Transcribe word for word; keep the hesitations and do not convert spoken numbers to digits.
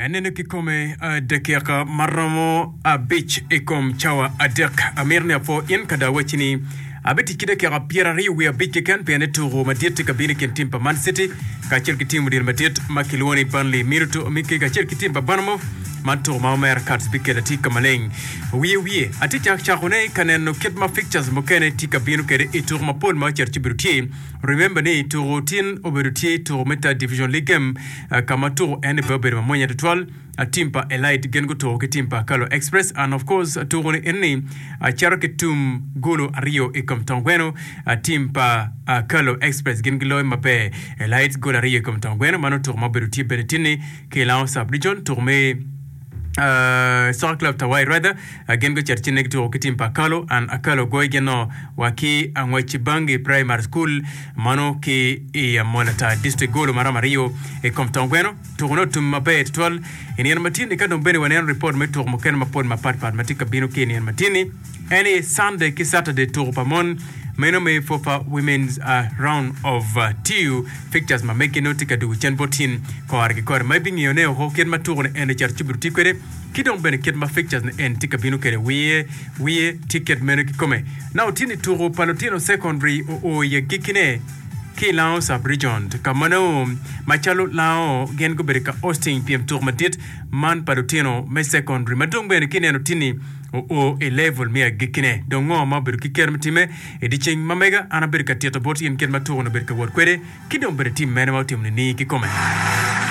Neno kikome uh, dakika maramo a beach ekom chawa adak amirne fo in kada wachini abeti kida ke rapira ri we beach kan pe neto madit ka bini ken timpa Man City ka cher kitim dir madit makilwoni Burnley minuto mike ka cher kitim banamo manto mamer cards bikeda tika maleng wiye wiye ati chak chakone kaneno ketma fixtures mokene tika binu kede itur mapol ma cher chiburuti remember ne to routine oberuti to meta division league uh, kama to ene beber mamonya twelve a timpa elite gengo to ketimpa Kalo Express and of course to rone enne a charaketum golo ario ekom tangweno a timpa a Kalo Express genglo mape elite golo ario ekom tangweno mano to maberuti benetini ke la region to me Uh, Soccer Club Tawai rather again go church next to Kitimpa Kalo and Akalo Goigeno waki Angwachibangi Primary School mano ki e monata district golo maramario e komtongweno to no to mabe twelve in yen matini kado bene wan report me to moken mapod mapat pat matika bino ki yen matini any Sunday ki Saturday to pamon meno me fofa women's uh, round of uh, two fixtures ma make no tika du chen botin ko arge ko ma bingi yone ho ken ma to en charchi burti kwere kidong bene ket ma fixtures en tika binu kere wiye wiye ticket meno ki come now tini to palotino secondary o o ye gikine ki lao sub region kamano machalo lao gen go berika hosting pm tour madit man palotino me secondary madong bene kineno tini o o e level mia gikine dongo ma ber ki kermtime e di ching mamega ana ber ka tieto bot yen ken ma to no ber ka wor kwere kidom ber tim mena ma tim ni ki come